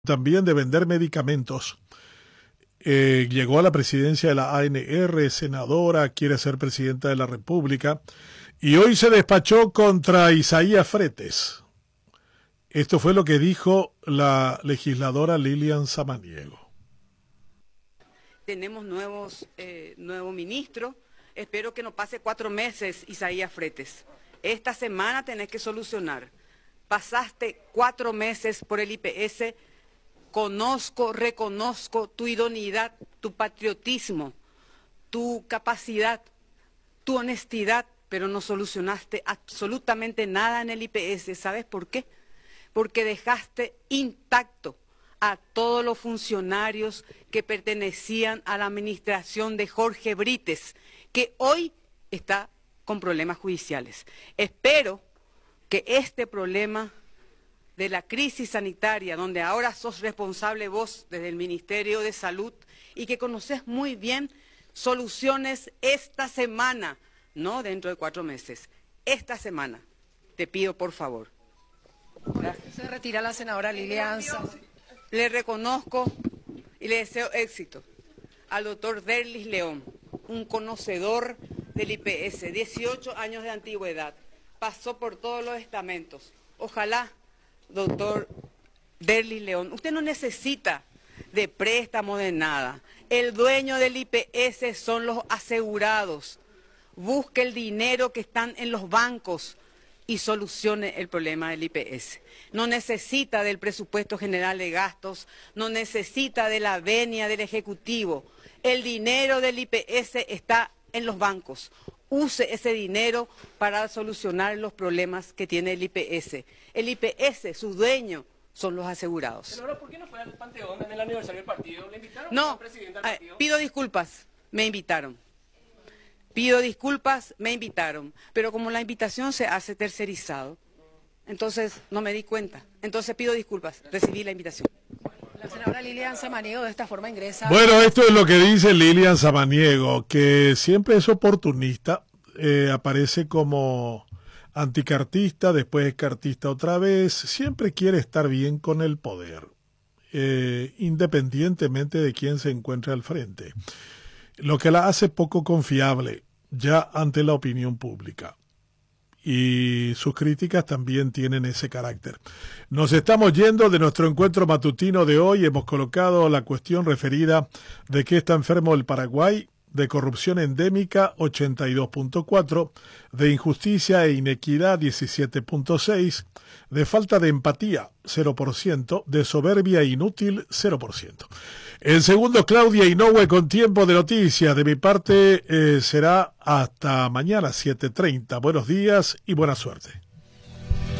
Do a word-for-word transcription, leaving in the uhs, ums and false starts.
también de vender medicamentos. Eh, llegó a la presidencia de la A N R, senadora, quiere ser presidenta de la República, y hoy se despachó contra Isaías Fretes. Esto fue lo que dijo la legisladora Lilian Samaniego. Tenemos nuevos, eh, nuevo ministro, espero que no pase cuatro meses, Isaías Fretes. Esta semana tenés que solucionar. Pasaste cuatro meses por el I P S, conozco, reconozco tu idoneidad, tu patriotismo, tu capacidad, tu honestidad, pero no solucionaste absolutamente nada en el I P S. ¿Sabes por qué? Porque dejaste intacto a todos los funcionarios que pertenecían a la administración de Jorge Brites, que hoy está con problemas judiciales. Espero que este problema de la crisis sanitaria, donde ahora sos responsable vos desde el Ministerio de Salud y que conoces muy bien, soluciones esta semana, no dentro de cuatro meses, esta semana. Te pido por favor. Gracias. Se retira la senadora Lilian. Le reconozco y le deseo éxito al doctor Derlis León, un conocedor del I P S, dieciocho años de antigüedad, pasó por todos los estamentos. Ojalá, doctor Derlis León, usted no necesita de préstamo de nada. El dueño del I P S son los asegurados. Busque el dinero que están en los bancos y solucione el problema del I P S. No necesita del presupuesto general de gastos, no necesita de la venia del Ejecutivo. El dinero del I P S está en los bancos. Use ese dinero para solucionar los problemas que tiene el I P S. El I P S, su dueño, son los asegurados. Senadora, ¿por qué no fue al Panteón en el aniversario del partido? ¿Le invitaron no, a la presidenta del partido? Eh, pido disculpas, me invitaron. Pido disculpas, me invitaron. Pero como la invitación se hace tercerizado, entonces no me di cuenta. Entonces pido disculpas, recibí la invitación. La senadora Lilian Samaniego de esta forma ingresa. Bueno, esto es lo que dice Lilian Samaniego, que siempre es oportunista, eh, aparece como anticartista, después es cartista otra vez, siempre quiere estar bien con el poder, eh, independientemente de quién se encuentre al frente, lo que la hace poco confiable ya ante la opinión pública. Y sus críticas también tienen ese carácter. Nos estamos yendo de nuestro encuentro matutino de hoy. Hemos colocado la cuestión referida de que está enfermo el Paraguay, de corrupción endémica ochenta y dos punto cuatro, de injusticia e inequidad diecisiete punto seis, de falta de empatía cero por ciento, de soberbia inútil cero por ciento. El segundo, Claudia Inoue con tiempo de noticias. De mi parte eh, será hasta mañana siete treinta. Buenos días y buena suerte.